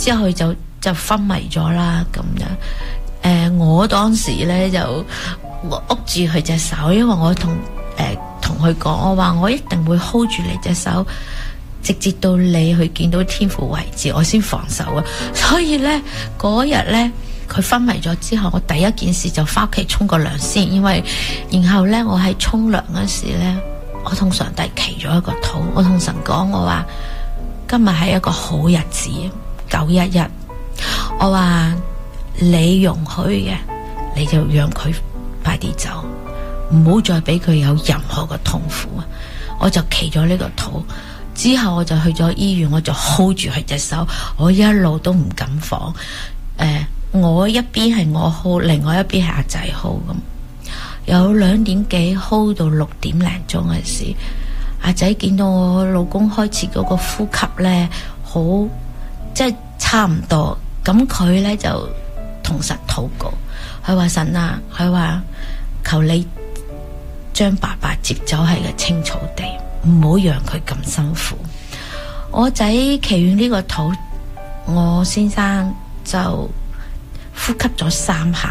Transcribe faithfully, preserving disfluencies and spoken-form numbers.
之後佢就就昏迷咗啦咁樣。誒、呃，我當時咧就我握住佢隻手，因為我同誒同佢講，我話我一定會 hold 住你隻手，直至到你去見到天父為止，我先放手啊。所以咧嗰日咧，佢昏迷咗之後，我第一件事就翻屋企沖個涼先，因為然後咧我喺沖涼嗰時咧，我同上帝祈咗一個禱，我同神講，我話今日係一個好日子，九一一，我話你容許嘅，你就讓佢快啲走，唔好再俾佢有任何嘅痛苦啊！我就祈咗呢個禱，之後我就去咗醫院，我就 hold 住佢隻手，我一路都唔敢放。誒、呃，我一邊係我 hold，另外一邊係阿仔 hold 咁。有兩點幾 hold 到六點零鐘嘅時，阿仔見到我老公開始嗰個呼吸咧，好即係差唔多，咁佢咧就同神禱告，佢話神啊，佢話求你將爸爸接走喺個青草地，唔好讓佢咁辛苦。我仔祈完呢個禱，我先生就呼吸咗三下。